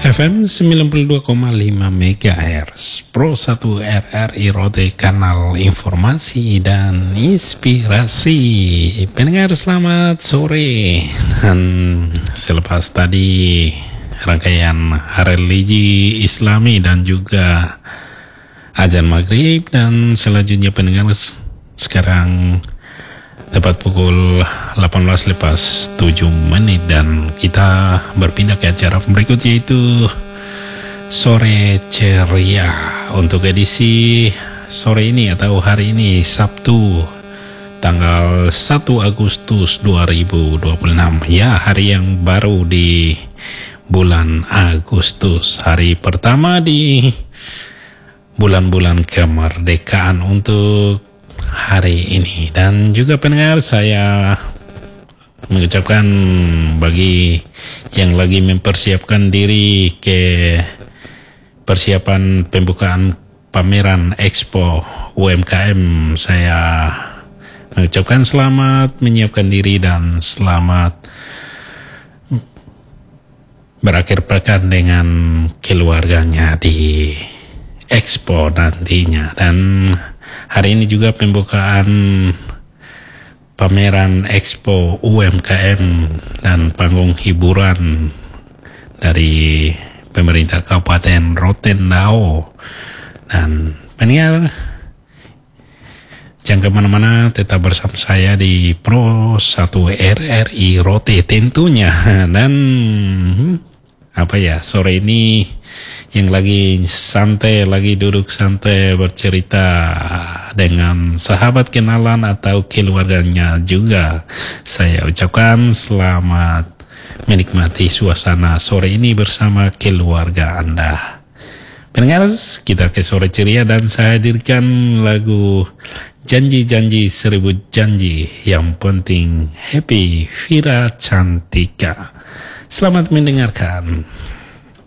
FM 92,5 MHz Pro 1 RRI Rote, kanal informasi dan inspirasi. Pendengar selamat sore. Dan selepas tadi rangkaian hari religi Islami dan juga azan maghrib, dan selanjutnya pendengar sekarang tepat pukul 18:07 dan kita berpindah ke acara berikut, yaitu Sore Ceria. Untuk edisi sore ini atau hari ini, Sabtu tanggal 1 Agustus 2026, ya, hari yang baru di bulan Agustus, hari pertama di bulan-bulan kemerdekaan untuk hari ini. Dan juga pendengar, saya mengucapkan bagi yang lagi mempersiapkan diri ke persiapan pembukaan pameran Expo UMKM, saya mengucapkan selamat menyiapkan diri dan selamat berakhir pekan dengan keluarganya di Expo nantinya. Dan hari ini juga pembukaan pameran Expo UMKM dan panggung hiburan dari pemerintah Kabupaten Rotendao. Dan pendengar, jangan kemana-mana, tetap bersama saya di Pro 1 RRI Rote tentunya. Dan sore ini yang lagi santai, lagi duduk santai bercerita dengan sahabat kenalan atau keluarganya juga, saya ucapkan selamat menikmati suasana sore ini bersama keluarga Anda. Pendengar, kita ke Sore Ceria dan saya hadirkan lagu Janji-Janji Seribu Janji, yang penting happy, Vira Cantika. Selamat mendengarkan.